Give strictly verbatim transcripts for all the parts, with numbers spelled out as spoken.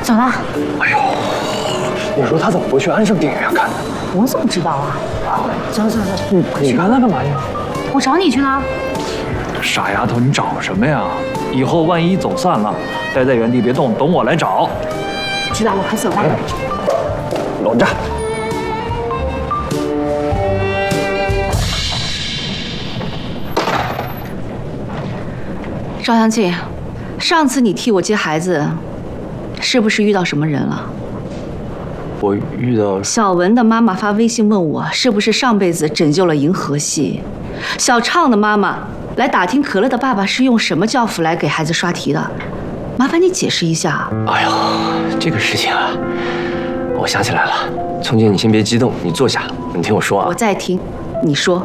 走了。 哎呦，你说他怎么不去安盛电影院看呢？ 我怎么知道啊？走走走， 你你刚才干嘛去？ 我找你去了。 傻丫头，你找什么呀？以后万一走散了，待在原地别动，等我来找。 知道了，快走吧。 拢着。 赵香静，上次你替我接孩子，是不是遇到什么人了？ 我遇到小文的妈妈发微信问我，是不是上辈子拯救了银河系？小畅的妈妈来打听可乐的爸爸是用什么教辅来给孩子刷题的，麻烦你解释一下。 哎呦，这个事情啊，我想起来了。聪姐，你先别激动，你坐下，你听我说啊。 我在听，你说。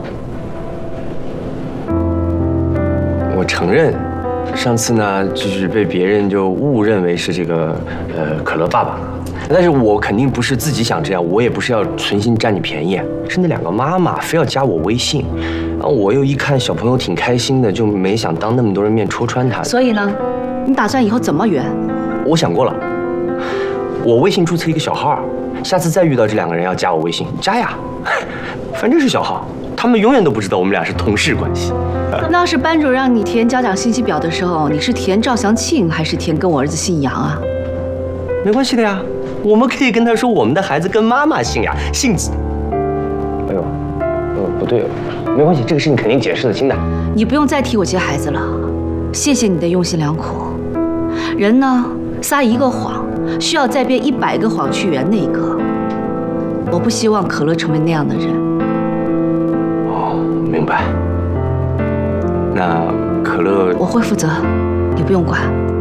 我承认，上次呢，就是被别人就误认为是这个呃可乐爸爸。但是我肯定不是自己想这样，我也不是要存心占你便宜，是那两个妈妈非要加我微信，然后我又一看小朋友挺开心的，就没想当那么多人面戳穿他。 所以呢，你打算以后怎么圆？ 我想过了，我微信注册一个小号，下次再遇到这两个人要加我微信，加呀，反正是小号，他们永远都不知道我们俩是同事关系。 那要是班主任让你填家长信息表的时候，你是填赵祥庆还是填跟我儿子姓杨啊？ 没关系的呀。我们可以跟他说，我们的孩子跟妈妈姓呀，姓子。哎呦，呃，不对，没关系，这个事情肯定解释得清的。 你不用再替我接孩子了，谢谢你的用心良苦。人呢，撒一个谎，需要再编一百个谎去圆那个。我不希望可乐成为那样的人。 哦，明白。那可乐， 我会负责，你不用管。